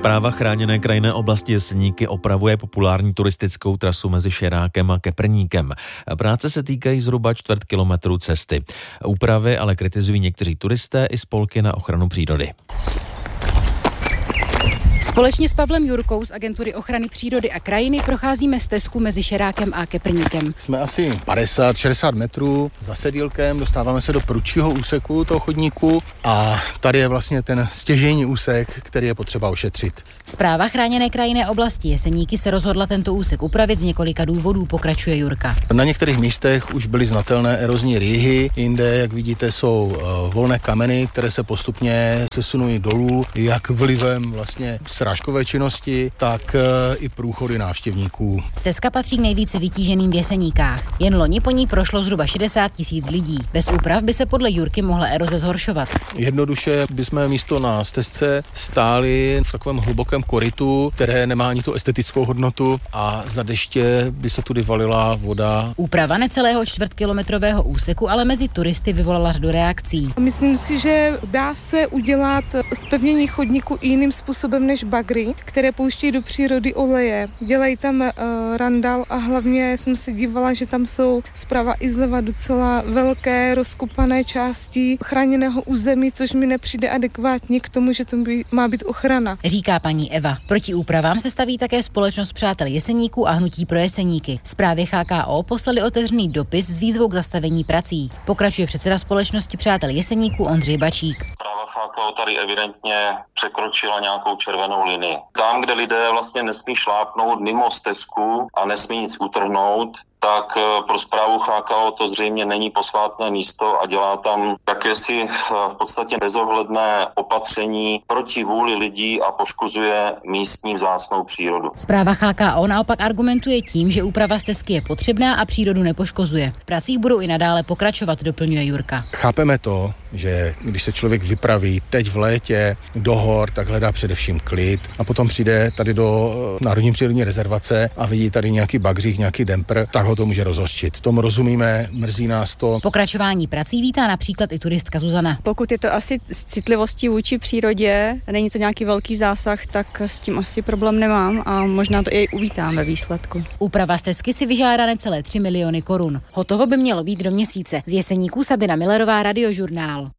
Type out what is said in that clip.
Správa chráněné krajinné oblasti Jeseníky opravuje populární turistickou trasu mezi Šerákem a Keprníkem. Práce se týkají zhruba 4 kilometrů cesty. Úpravy ale kritizují někteří turisté i spolky na ochranu přírody. Společně s Pavlem Jurkou z Agentury ochrany přírody a krajiny procházíme stezku mezi Šerákem a Keprníkem. Jsme asi 50-60 metrů za sedílkem, dostáváme se do prudšího úseku toho chodníku a tady je vlastně ten stěžejní úsek, který je potřeba ošetřit. Správa chráněné krajinné oblasti Jeseníky se rozhodla tento úsek upravit z několika důvodů, pokračuje Jurka. Na některých místech už byly znatelné erozní rýhy, jinde, jak vidíte, jsou volné kameny, které se postupně sesunují dolů, jak vlivem vlastně srážkové činnosti, tak i průchody návštěvníků. Stezka patří k nejvíce vytíženým v Jeseníkách. Jen loni po ní prošlo zhruba 60 000 lidí. Bez úprav by se podle Jurky mohla eroze zhoršovat. Jednoduše bychom místo na stezce stáli v takovém hlubokém korytu, které nemá ani tu estetickou hodnotu a za deště by se tudy valila voda. Úprava necelého čtvrtkilometrového úseku ale mezi turisty vyvolala řadu reakcí. Myslím si, že dá se udělat zpevnění chodníku jiným způsobem než bagry, které pouštějí do přírody oleje. Dělají tam randál a hlavně jsem se dívala, že tam jsou zprava i zleva docela velké rozkopané části chráněného území, což mi nepřijde adekvátně k tomu, že to má být ochrana. Říká paní Eva. Proti úpravám se staví také společnost Přátel Jeseníků a Hnutí pro Jeseníky. Správě HKO poslali otevřený dopis s výzvou k zastavení prací. Pokračuje předseda společnosti Přátel Jeseníků Ondřej Bačík. HKO tady evidentně překročila nějakou červenou linii. Tam, kde lidé vlastně nesmí šlápnout mimo stezku a nesmí nic utrhnout, tak pro správu HKO to zřejmě není posvátné místo a dělá tam jakési v podstatě bezohledné opatření proti vůli lidí a poškozuje místní vzácnou přírodu. Správa HKO naopak argumentuje tím, že úprava stezky je potřebná a přírodu nepoškozuje. V pracích budou i nadále pokračovat, doplňuje Jurka. Chápeme to, že když se člověk vypraví teď v létě do hor, tak hledá především klid a potom přijde tady do Národní přírodní rezervace a vidí tady nějaký bagřík, nějaký dempr, tak ho to může rozhořčit. Tomu rozumíme, mrzí nás to. Pokračování prací vítá například i turistka Zuzana. Pokud je to asi s citlivostí vůči přírodě, není to nějaký velký zásah, tak s tím asi problém nemám a možná to i uvítám ve výsledku. Úprava stezky si vyžádá necelé 3 miliony korun. Hotovo by mělo být do měsíce. Z Jeseníků Sabina Millerová, Radiožurnál.